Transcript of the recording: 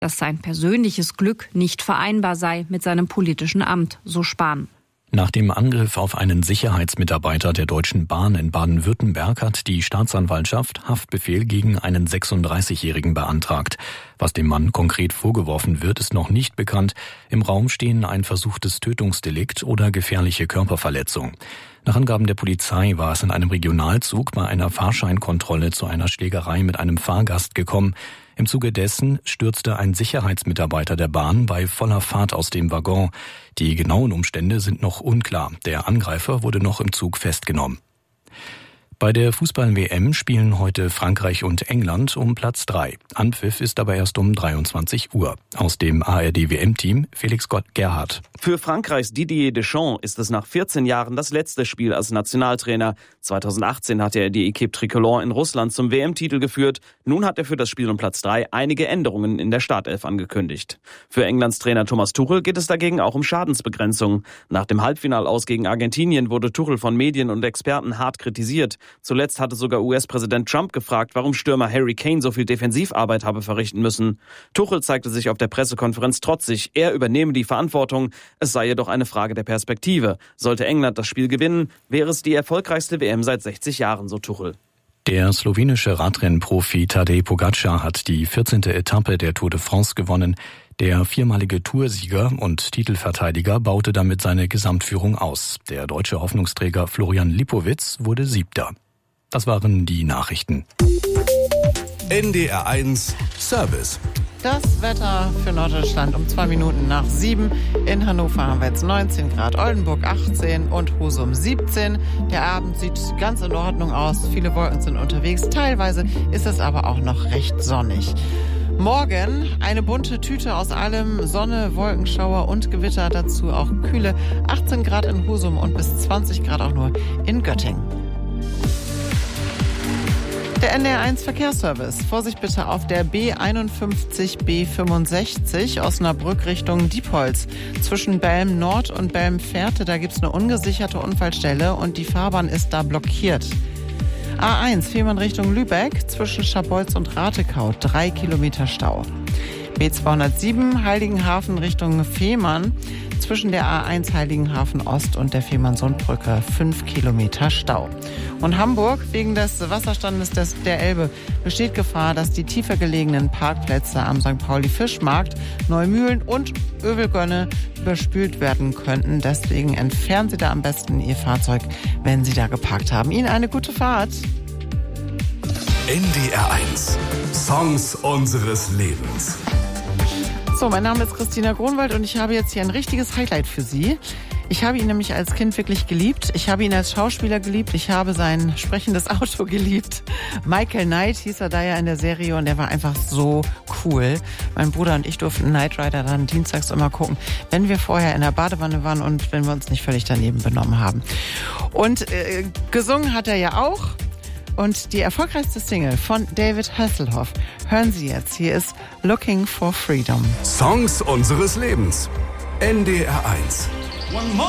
dass sein persönliches Glück nicht vereinbar sei mit seinem politischen Amt, so Spahn. Nach dem Angriff auf einen Sicherheitsmitarbeiter der Deutschen Bahn in Baden-Württemberg hat die Staatsanwaltschaft Haftbefehl gegen einen 36-Jährigen beantragt. Was dem Mann konkret vorgeworfen wird, ist noch nicht bekannt. Im Raum stehen ein versuchtes Tötungsdelikt oder gefährliche Körperverletzung. Nach Angaben der Polizei war es in einem Regionalzug bei einer Fahrscheinkontrolle zu einer Schlägerei mit einem Fahrgast gekommen. Im Zuge dessen stürzte ein Sicherheitsmitarbeiter der Bahn bei voller Fahrt aus dem Waggon. Die genauen Umstände sind noch unklar. Der Angreifer wurde noch im Zug festgenommen. Bei der Fußball-WM spielen heute Frankreich und England um Platz 3. Anpfiff ist aber erst um 23 Uhr. Aus dem ARD-WM-Team Felix Gott-Gerhardt. Für Frankreichs Didier Deschamps ist es nach 14 Jahren das letzte Spiel als Nationaltrainer. 2018 hatte er die Équipe Tricolore in Russland zum WM-Titel geführt. Nun hat er für das Spiel um Platz 3 einige Änderungen in der Startelf angekündigt. Für Englands Trainer Thomas Tuchel geht es dagegen auch um Schadensbegrenzung. Nach dem Halbfinalaus gegen Argentinien wurde Tuchel von Medien und Experten hart kritisiert. Zuletzt hatte sogar US-Präsident Trump gefragt, warum Stürmer Harry Kane so viel Defensivarbeit habe verrichten müssen. Tuchel zeigte sich auf der Pressekonferenz trotzig. Er übernehme die Verantwortung. Es sei jedoch eine Frage der Perspektive. Sollte England das Spiel gewinnen, wäre es die erfolgreichste WM seit 60 Jahren, so Tuchel. Der slowenische Radrennprofi Tadej Pogačar hat die 14. Etappe der Tour de France gewonnen. Der viermalige Toursieger und Titelverteidiger baute damit seine Gesamtführung aus. Der deutsche Hoffnungsträger Florian Lipowitz wurde 7. Das waren die Nachrichten. NDR1 Service. Das Wetter für Norddeutschland um 2 Minuten nach 7. In Hannover haben wir jetzt 19 Grad, Oldenburg 18 und Husum 17. Der Abend sieht ganz in Ordnung aus. Viele Wolken sind unterwegs. Teilweise ist es aber auch noch recht sonnig. Morgen eine bunte Tüte aus allem. Sonne, Wolkenschauer und Gewitter. Dazu auch kühle 18 Grad in Husum und bis 20 Grad auch nur in Göttingen. Der NDR1 Verkehrsservice. Vorsicht bitte auf der B51/B65 Osnabrück Richtung Diepholz. Zwischen Belm Nord und Belm Fährte, da gibt es eine ungesicherte Unfallstelle und die Fahrbahn ist da blockiert. A1 Fehmarn Richtung Lübeck, zwischen Scharbeutz und Ratekau, 3 Kilometer Stau. B207 Heiligenhafen Richtung Fehmarn, zwischen der A1 Heiligenhafen Ost und der Fehmarn-Sundbrücke, 5 Kilometer Stau. Und Hamburg, wegen des Wasserstandes der Elbe besteht Gefahr, dass die tiefer gelegenen Parkplätze am St. Pauli-Fischmarkt, Neumühlen und Övelgönne überspült werden könnten. Deswegen entfernen Sie da am besten Ihr Fahrzeug, wenn Sie da geparkt haben. Ihnen eine gute Fahrt. NDR1 Songs unseres Lebens. So, mein Name ist Christina Gronwald und ich habe jetzt hier ein richtiges Highlight für Sie. Ich habe ihn nämlich als Kind wirklich geliebt. Ich habe ihn als Schauspieler geliebt. Ich habe sein sprechendes Auto geliebt. Michael Knight hieß er da ja in der Serie und er war einfach so cool. Mein Bruder und ich durften Knight Rider dann dienstags immer gucken, wenn wir vorher in der Badewanne waren und wenn wir uns nicht völlig daneben benommen haben. Und gesungen hat er ja auch. Und die erfolgreichste Single von David Hasselhoff hören Sie jetzt. Hier ist Looking for Freedom. Songs unseres Lebens. NDR1. One more